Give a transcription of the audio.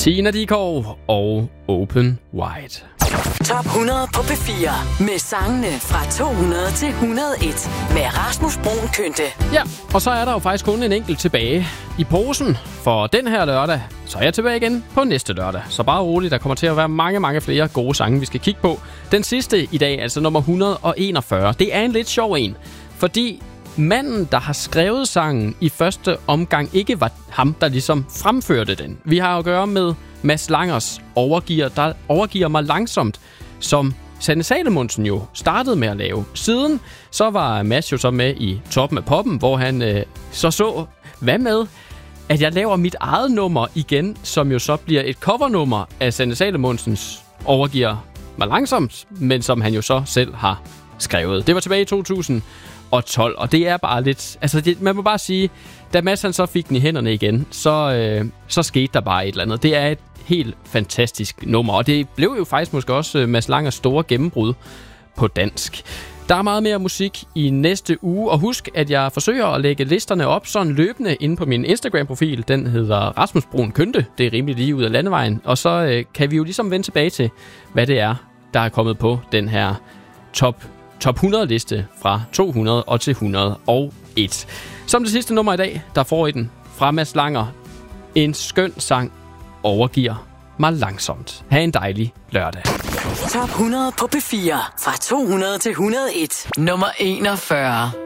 Tina Dickow og Open Wide. Top 100 på P4 med sangene fra 200 til 101 med Rasmus Bruun Kynte. Ja, og så er der jo faktisk kun en enkelt tilbage i posen for den her lørdag. Så er jeg tilbage igen på næste lørdag. Så bare roligt, der kommer til at være mange flere gode sange, vi skal kigge på. Den sidste i dag, altså nummer 141, det er en lidt sjov en. Fordi manden, der har skrevet sangen i første omgang, ikke var ham, der ligesom fremførte den. Vi har at gøre med Mads Langers overgiver mig langsomt, som Sanne Salomonsen jo startede med at lave. Siden så var Mads jo så med i Toppen af Poppen, hvor han så, hvad med, at jeg laver mit eget nummer igen, som jo så bliver et covernummer af Sanne Salomonsens overgiver mig langsomt, men som han jo så selv har skrevet. Det var tilbage i 2012, og det er bare lidt... Altså, man må bare sige, da Mads han så fik den i hænderne igen, så skete der bare et eller andet. Det er et helt fantastisk nummer, og det blev jo faktisk måske også Mads Langers store gennembrud på dansk. Der er meget mere musik i næste uge, og husk, at jeg forsøger at lægge listerne op sådan løbende inde på min Instagram-profil. Den hedder Rasmus Bruun Kynte. Det er rimelig lige ud af landevejen. Og så kan vi jo ligesom vende tilbage til, hvad det er, der er kommet på den her top 100-liste fra 200 og til 101. Som det sidste nummer i dag, der får I den fra Mads Langer. En skøn sang overgiver mig langsomt. Ha' en dejlig lørdag. Top 100 på P4 fra 200 til 101. Nummer 41.